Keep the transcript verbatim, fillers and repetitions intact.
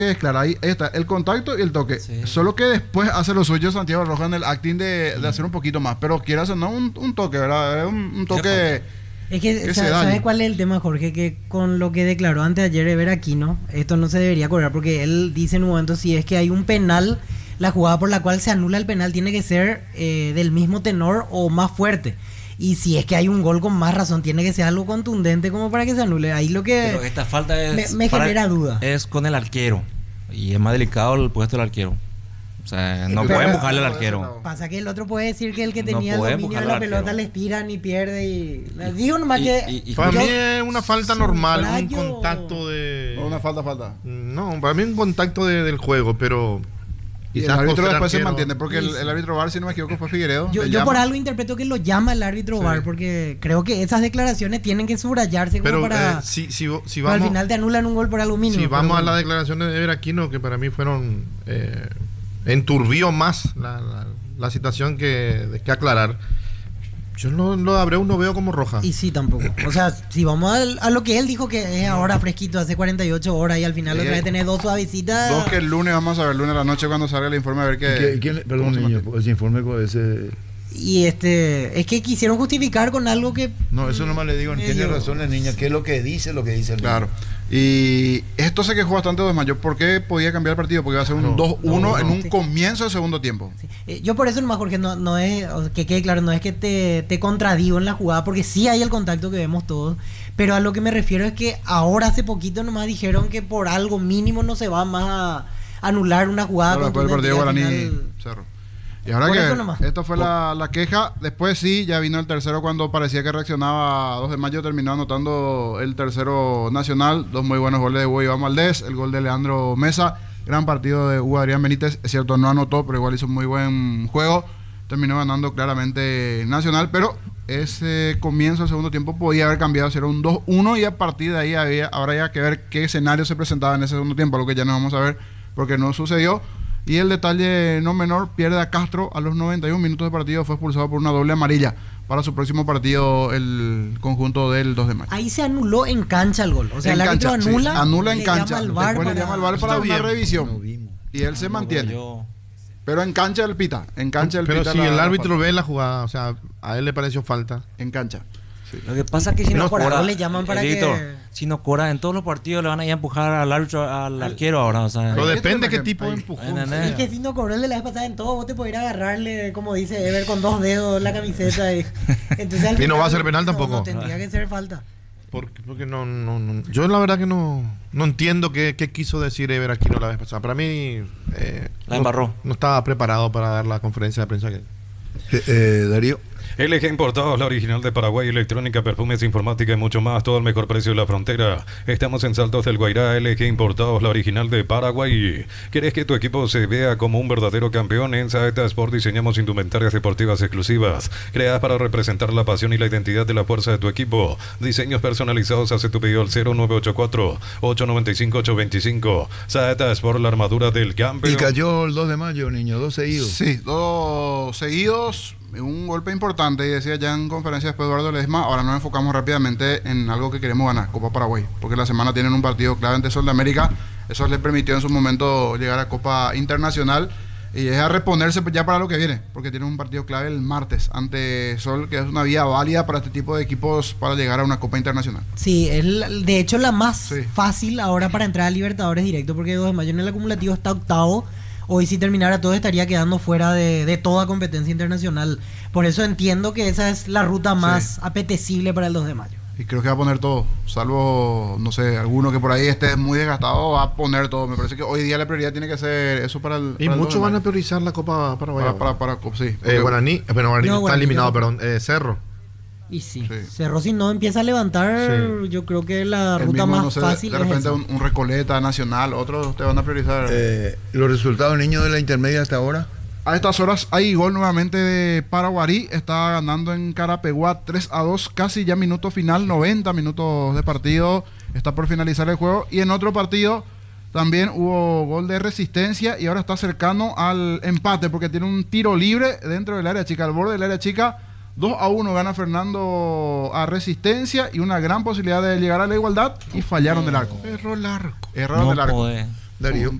es claro, ahí está el contacto y el toque. Sí. Solo que después hace lo suyo Santiago Rojas en el acting de, de hacer un poquito más. Pero quiere hacer no un, un toque, ¿verdad? Un, un toque. Es que, que ¿sabes, ¿sabes cuál es el tema, Jorge? Que con lo que declaró antes ayer Ever Aquino, esto no se debería cobrar porque él dice en un momento si es que hay un penal, la jugada por la cual se anula el penal tiene que ser eh, del mismo tenor o más fuerte. Y si es que hay un gol con más razón, tiene que ser algo contundente como para que se anule. Ahí lo que Pero esta falta es me, me para- genera duda. es con el arquero. Y es más delicado el puesto del arquero. O sea, no Pero- pueden buscarle al no, arquero. eso Pasa que el otro puede decir que el que No tenía el pueden dominio de buscar la al pelota arquero. les tira ni pierde y... Digo nomás Y- que... y- y- Para yo- mí es una falta normal, un subrayo- contacto de... No, una falta, falta. No, para mí un contacto de- del juego, pero... Y el quizás por árbitro ser después se arquero- mantiene, porque el, el árbitro V A R, si no me equivoco, fue Figueredo. Yo, le yo llama. por algo interpreto que lo llama el árbitro Sí. V A R porque creo que esas declaraciones tienen que subrayarse como Pero para... eh, si, si, si pero al vamos, final te anulan un gol por algo mínimo. si vamos pero- a las declaraciones de Ever Aquino, que para mí fueron... Eh, enturbió más la, la, la situación que, de que aclarar. Yo no lo de Abreu no veo como roja. Y sí, tampoco. O sea, si vamos al- a, lo que él dijo que es ahora fresquito, hace cuarenta y ocho horas y al final Sí, otra vez tenés dos suavecitas. Dos que el lunes vamos a ver, el lunes a la noche cuando salga el informe a ver qué. ¿Qué- quién le- cómo perdón, se niño, mantiene. ese informe con ese... Y este, es que quisieron justificar con algo que... No, eso nomás le digo, tiene Medio- razón la niña, ¿qué es lo que dice, lo que dice el niño? Claro. Y esto se quejó bastante de Mayor. ¿Por qué podía cambiar el partido? Porque iba a ser un No, dos uno no, en no. un Sí. comienzo del segundo tiempo. Sí. Eh, Yo por eso nomás, Jorge, no, no es, o sea, que quede claro, no es que te, te contradigo en la jugada, porque sí hay el contacto que vemos todos, pero a lo que me refiero es que ahora hace poquito nomás dijeron que por algo mínimo no se va más a anular una jugada. Claro, después del contundente partido y al Guaraní final- Cerro. Y ahora Por que eso nomás. esta fue la, la queja, después sí, ya vino el tercero cuando parecía que reaccionaba. dos de mayo terminó anotando el tercero nacional. Dos muy buenos goles de Hugo Iván Valdés, el gol de Leandro Mesa. Gran partido de Hugo Adrián Benítez. Es cierto, no anotó, pero igual hizo un muy buen juego. Terminó ganando claramente Nacional, pero ese comienzo del segundo tiempo podía haber cambiado, era un dos uno y a partir de ahí había, habrá ya que ver qué escenario se presentaba en ese segundo tiempo, lo que ya no vamos a ver porque no sucedió. Y el detalle no menor, pierde a Castro a los noventa y un minutos de partido, fue expulsado por una doble amarilla para su próximo partido el conjunto del dos de mayo. Ahí se anuló en cancha el gol. O sea, En el árbitro cancha, sí, anula, anula en le cancha, llama al V A R después le para- llama al V A R para Está una bien. revisión No vimos. y él se mantiene. Yo- Pero en cancha él pita, en cancha él Pero pita si la- el la árbitro falta. ve la jugada, o sea, a él le pareció falta. En cancha. Lo que pasa es que si Pero no por cobra, algo le llaman para Edito, que- si no cobra en todos los partidos le van a ir a empujar al árbitro, al arquero ahora, o sea, Pero Ahí depende está qué la tipo de ahí. empujón. ¿Entendés? Es que si no cobró el de la vez pasada en todo, vos te podés ir a agarrarle, como dice Ever, con dos dedos la camiseta. Y, entonces, al Y no final va a ser penal no- tampoco. No tendría que ser falta. Porque, porque no, no, no- yo la verdad que no, no entiendo qué, qué quiso decir Ever Aquino la vez pasada. Para mí eh, La no- embarró. No, estaba preparado para dar la conferencia de prensa que... Eh, eh, Darío. L G Importados, la original de Paraguay, electrónica, perfumes, informática y mucho más, todo el mejor precio de la frontera. Estamos en Saltos del Guairá. L G Importados, la original de Paraguay. ¿Quieres que tu equipo se vea como un verdadero campeón? En Saeta Sport diseñamos indumentarias deportivas exclusivas, creadas para representar la pasión y la identidad de la fuerza de tu equipo. Diseños personalizados, hace tu pedido al cero nueve ocho cuatro, ocho nueve cinco, ocho dos cinco. Saeta Sport, la armadura del campeón. Y cayó el dos de mayo, niño, dos seguidos. Sí, dos seguidos, un golpe importante, y decía ya en conferencia después Eduardo Ledesma, ahora nos enfocamos rápidamente en algo que queremos ganar, Copa Paraguay, porque la semana tienen un partido clave ante Sol de América, eso les permitió en su momento llegar a Copa Internacional, y es a reponerse ya para lo que viene, porque tienen un partido clave el martes ante Sol, que es una vía válida para este tipo de equipos para llegar a una Copa Internacional. Sí, es la- de hecho la más Sí. fácil ahora para entrar a Libertadores directo, porque dos de mayo en el acumulativo está octavo. Hoy si terminara todo estaría quedando fuera de, de toda competencia internacional. Por eso entiendo que esa es la ruta más Sí. apetecible para el dos de mayo. Y creo que va a poner todo, salvo, no sé, alguno que por ahí esté muy desgastado, va a poner todo. Me parece que hoy día la prioridad tiene que ser eso para el... Y para el muchos dos de van a mayo. priorizar la Copa Paraguay. Para, para, para, sí. Eh, Porque- Guaraní, eh, pero Guaraní No, está Guaraní eliminado, no. perdón. Eh, Cerro. Y sí, Sí. Cerro si no empieza a levantar, Sí. yo creo que la el ruta mismo, más no sé, fácil de es repente esa. un, un Recoleta Nacional, otros te van a priorizar. Eh, los resultados, niños, de la intermedia hasta ahora. A estas horas hay gol nuevamente de Paraguarí, está ganando en Carapeguá tres a dos, casi ya minuto final, noventa minutos de partido, está por finalizar el juego. Y en otro partido también hubo gol de Resistencia y ahora está cercano al empate porque tiene un tiro libre dentro del área chica, al borde del área chica. dos a uno gana Fernando a Resistencia y una gran posibilidad de llegar a la igualdad y fallaron del arco. Error largo. Erraron no del arco. puede. Darío.